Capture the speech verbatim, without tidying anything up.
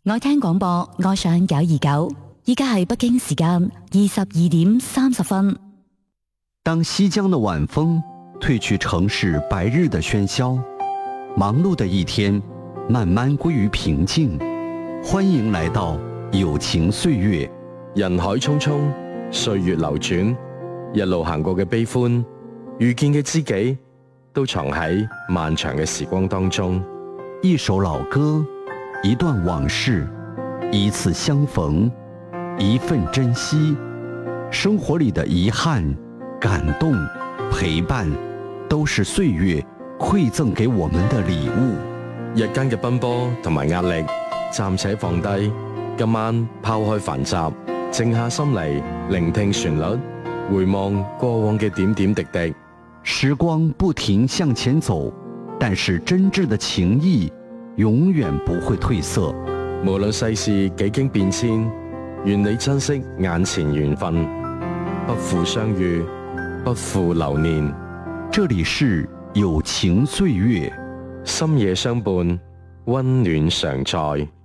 愛聽廣播，愛上九二九。依家係北京時間二十二點三十分。 當西江的晚風褪去城市白日的喧囂，忙碌的一天慢慢歸於平靜。歡迎來到有情歲月。 人海匆匆，歲月流轉，一路行過嘅悲歡，遇見嘅知己，都藏喺漫長嘅時光當中。 一首老歌，一段往事，一次相逢，一份珍惜。生活裏的遺憾、感動、陪伴，都是歲月饋贈給我們的禮物。 日間嘅奔波同埋壓力，暫且放低，今晚拋開繁雜，靜下心嚟，聆聽旋律，回望過往嘅點點滴滴。 時光不停向前走，但是真摯的情誼永遠不會褪色。 無論世事幾經變遷，願你珍惜眼前緣分，不負相遇，不負流年。 這裏是有情歲月， 深夜相伴，溫暖常在。